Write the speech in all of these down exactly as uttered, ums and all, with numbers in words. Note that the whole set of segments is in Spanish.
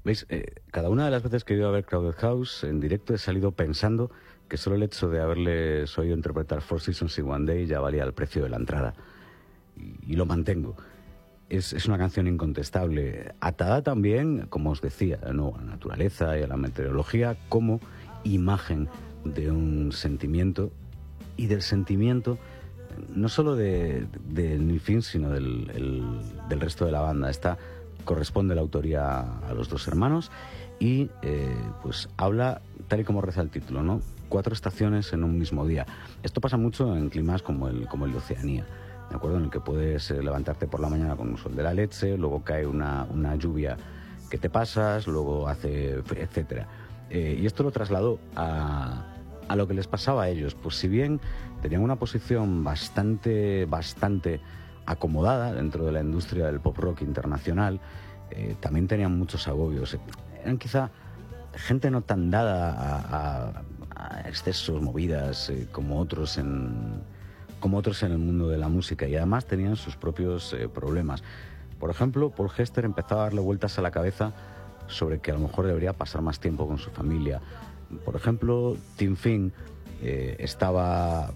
¿Veis? Eh, cada una de las veces que he ido a ver Crowded House en directo he salido pensando que solo el hecho de haberles oído interpretar Four Seasons in One Day ya valía el precio de la entrada. Y, y lo mantengo. Es, es una canción incontestable, atada también, como os decía, ¿no?, a la naturaleza y a la meteorología como imagen de un sentimiento, y del sentimiento no solo de, de Neil Finn, sino del, el, del resto de la banda. Esta corresponde la autoría a los dos hermanos y eh, pues habla, tal y como reza el título, ¿no?, cuatro estaciones en un mismo día. Esto pasa mucho en climas como el, como el de Oceanía, ¿de acuerdo?, en el que puedes eh, levantarte por la mañana con un sol de la leche, luego cae una, una lluvia que te pasas, luego hace, etcétera. Eh, y esto lo trasladó a, a lo que les pasaba a ellos. Pues si bien tenían una posición bastante, bastante acomodada dentro de la industria del pop rock internacional, eh, también tenían muchos agobios. Eran quizá gente no tan dada a, a, a excesos, movidas, eh, como otros en... como otros en el mundo de la música, y además tenían sus propios eh, problemas. Por ejemplo, Paul Hester empezaba a darle vueltas a la cabeza sobre que a lo mejor debería pasar más tiempo con su familia. Por ejemplo, Tim Finn eh, estaba,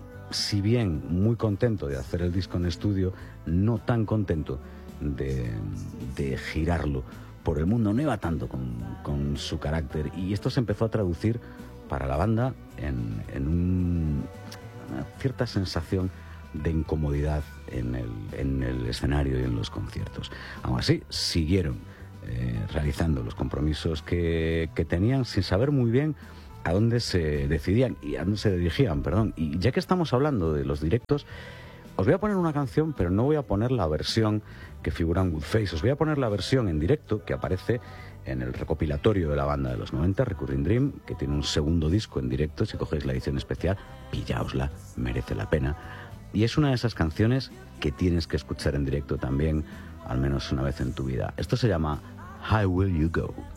si bien muy contento de hacer el disco en estudio, no tan contento de, de girarlo por el mundo, no iba tanto con, con su carácter, y esto se empezó a traducir para la banda en, en un... una cierta sensación de incomodidad en el, en el escenario y en los conciertos. Aún así, siguieron eh, realizando los compromisos que, que tenían, sin saber muy bien a dónde se decidían y a dónde se dirigían, perdón. Y ya que estamos hablando de los directos, os voy a poner una canción, pero no voy a poner la versión que figura en Woodface. Os voy a poner la versión en directo que aparece en el recopilatorio de la banda de los noventa, Recurring Dream, que tiene un segundo disco en directo. Si cogéis la edición especial, pillaosla, merece la pena. Y es una de esas canciones que tienes que escuchar en directo también, al menos una vez en tu vida. Esto se llama How Will You Go?